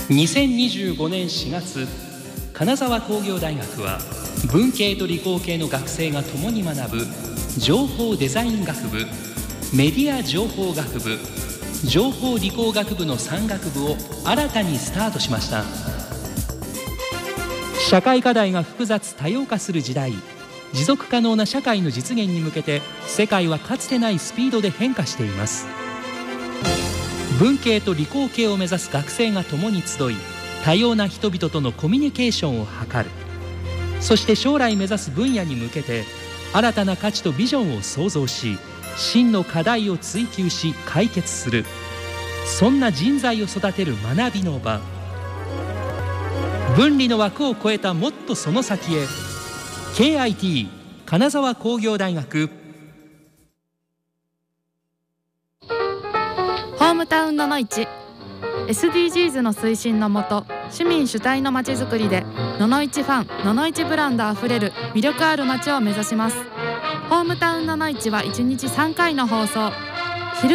2025年4月、金沢工業大学は文系と理工系の学生が共に学ぶ情報デザイン学部、メディア情報学部、情報理工学部の3学部を新たにスタートしました。社会課題が複雑多様化する時代、持続可能な社会の実現に向けて世界はかつてないスピードで変化しています。文系と理工系を目指す学生が共に集い、多様な人々とのコミュニケーションを図る。そして将来目指す分野に向けて新たな価値とビジョンを創造し、真の課題を追求し解決する、そんな人材を育てる学びの場。分離の枠を超えたもっとその先へ。 KIT 金沢工業大学。 ホームタウンののいち SDGs の推進のもと、市民主体のまちづくりでののいちファン、ののいちブランドあふれる魅力ある街を目指します。ホームタウンののいちは1日3回の放送。